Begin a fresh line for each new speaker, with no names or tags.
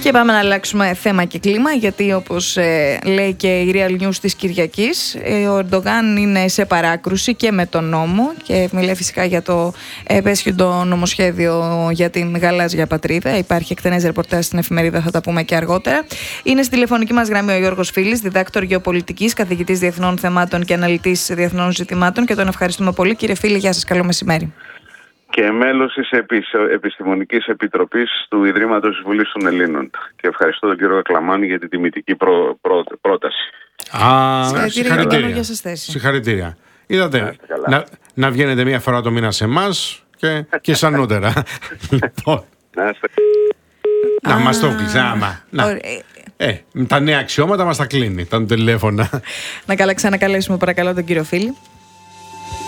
Και πάμε να αλλάξουμε θέμα και κλίμα, γιατί όπως λέει και η Real News της Κυριακής, ο Ερντογάν είναι σε παράκρουση και με τον νόμο και μιλάει φυσικά για το επέσχυντο νομοσχέδιο για την γαλάζια πατρίδα. Υπάρχει εκτενές ρεπορτάζ στην εφημερίδα, θα τα πούμε και αργότερα. Είναι στη τηλεφωνική μας γραμμή ο Γιώργος Φίλης, διδάκτορ γεωπολιτικής, καθηγητής διεθνών θεμάτων και αναλυτής διεθνών ζητημάτων, και τον ευχαριστούμε πολύ. Κύριε Φίλη, γεια σας, καλό μεσημέρι.
Και μέλος της Επιστημονικής Επιτροπής του Ιδρύματος της Βουλής των Ελλήνων. Και ευχαριστώ τον κύριο Ακλαμάνη για την τιμητική πρόταση.
Συγχαρητήρια. Συγχαρητήρια. Είδατε, να βγαίνετε μία φορά το μήνα σε εμάς και σαν νότερα. Λοιπόν, να μας το κλείσει, τα νέα αξιώματα μας τα κλείνει, τα τηλέφωνα.
Να ξανακαλέσουμε παρακαλώ τον κύριο Φίλη.